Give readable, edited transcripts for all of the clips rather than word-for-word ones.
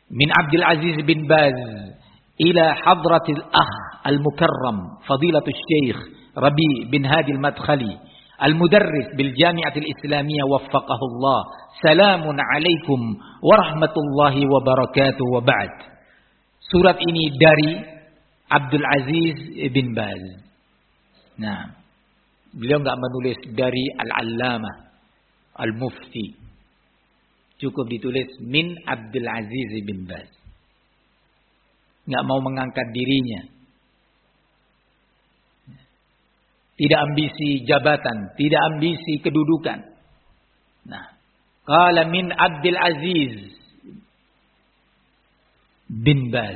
min Abdul Aziz bin Baz ila hadratil akh al-mukarram fadilatul Syekh Rabi bin Hadi al-Madkhali al-mudarris bil Jami'atil Islamiyah waffaqahullah. Salamun alaikum warahmatullahi wabarakatuh wa ba'd. Surat ini dari Abdul Aziz bin Baz. Nah, beliau enggak menulis dari Al-Allamah Al-Mufti. Cukup ditulis min Abdul Aziz bin Baz. Enggak mau mengangkat dirinya. Tidak ambisi jabatan, tidak ambisi kedudukan. Nah, qala min Abdul Aziz bin Baz.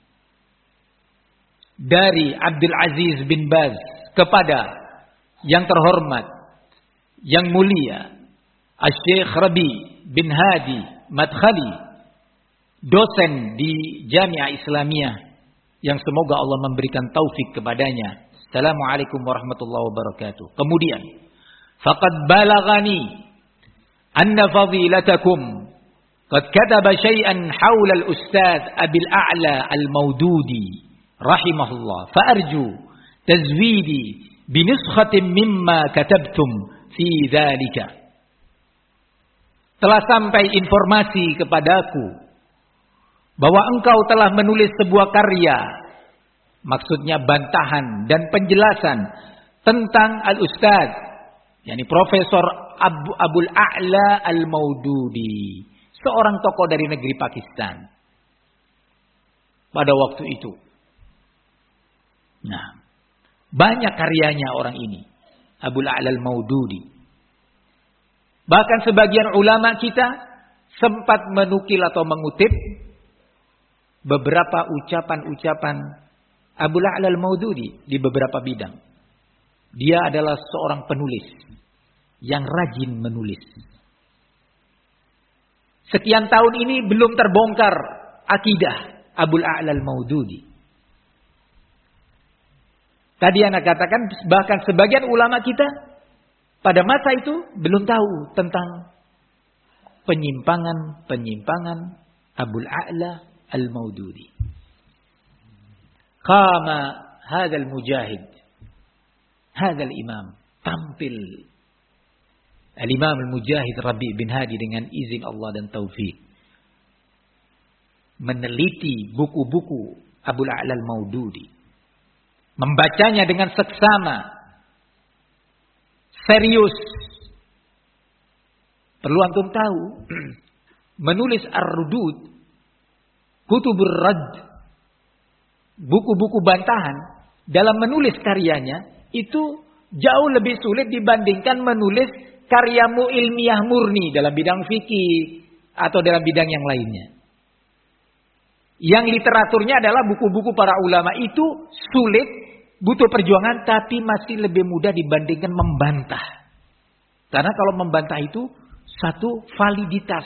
Dari Abdul Aziz bin Baz kepada yang terhormat, yang mulia, Syekh Rabi bin Hadi Madkhali, dosen di Jami'ah Islamiyah, yang semoga Allah memberikan taufik kepadanya. Assalamualaikum warahmatullahi wabarakatuh. Kemudian, faqad balaghani anna fadilatakum qad kataba syai'an haula al-ustadz Abil A'la al-Maududi rahimahullah, fa arju tazwidi bi nuskhatin mimma katabtum fi dzalika. Telah sampai informasi kepadaku bahwa engkau telah menulis sebuah karya, maksudnya bantahan dan penjelasan tentang al-ustadz, yakni Profesor Abul A'la al-Maududi, seorang tokoh dari negeri Pakistan pada waktu itu. Nah, banyak karyanya orang ini, Abul A'la al-Maududi. Bahkan sebagian ulama kita sempat menukil atau mengutip beberapa ucapan-ucapan Abul A'la al-Maududi di beberapa bidang. Dia adalah seorang penulis yang rajin menulis. Sekian tahun ini belum terbongkar akidah Abul A'la al-Maududi. Tadi anak katakan bahkan sebagian ulama kita pada masa itu belum tahu tentang penyimpangan Abul A'la al-Maududi. Qama hadzal mujahid, hadzal imam, tampil al-Imam al-Mujahid Rabi bin Hadi dengan izin Allah dan taufik, meneliti buku-buku Abul A'la al-Maududi, membacanya dengan seksama, serius. Perlu antum tahu, menulis ar-rudud, kutubur rad, buku-buku bantahan, dalam menulis karyanya itu jauh lebih sulit dibandingkan menulis karyamu ilmiah murni dalam bidang fikih atau dalam bidang yang lainnya. Yang literaturnya adalah buku-buku para ulama, itu sulit, butuh perjuangan, tapi masih lebih mudah dibandingkan membantah. Karena kalau membantah itu satu validitas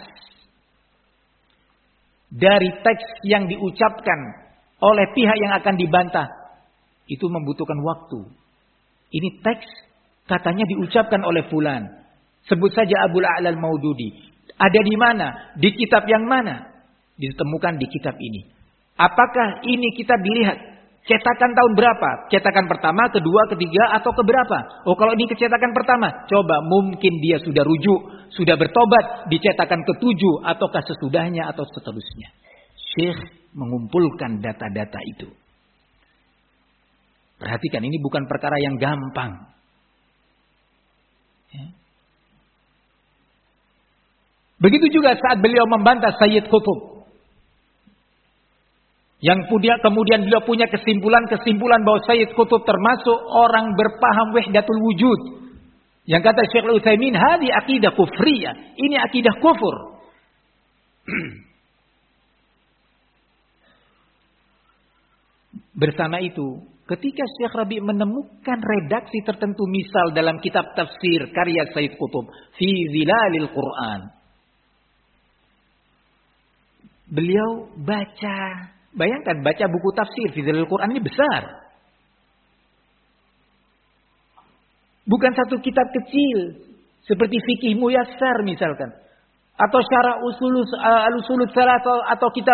dari teks yang diucapkan oleh pihak yang akan dibantah, itu membutuhkan waktu. Ini teks katanya diucapkan oleh fulan, sebut saja Abul A'la al-Maududi. Ada di mana? Di kitab yang mana? Ditemukan di kitab ini. Apakah ini kitab dilihat cetakan tahun berapa? Cetakan pertama, kedua, ketiga, atau keberapa? Oh, kalau ini cetakan pertama, coba mungkin dia sudah rujuk, sudah bertobat di cetakan ketujuh, ataukah sesudahnya atau seterusnya. Syekh mengumpulkan data-data itu. Perhatikan, ini bukan perkara yang gampang. Ya. Begitu juga saat beliau membantah Sayyid Qutb, yang kemudian beliau punya kesimpulan bahwa Sayyid Qutb termasuk orang berpaham wahdatul wujud. Yang kata Syekh Al-Utsaimin, hadi akidah kufriyah, ini akidah kufur. Bersama itu, ketika Syekh Rabi menemukan redaksi tertentu, misal dalam kitab tafsir karya Sayyid Qutb, Fi Zilalil Quran, beliau baca, bayangkan baca buku tafsir Fi Zilalil Quran ini besar. Bukan satu kitab kecil seperti Fikih Muyassar misalkan, atau Syarah Al-Usul Tsalatsah atau kitab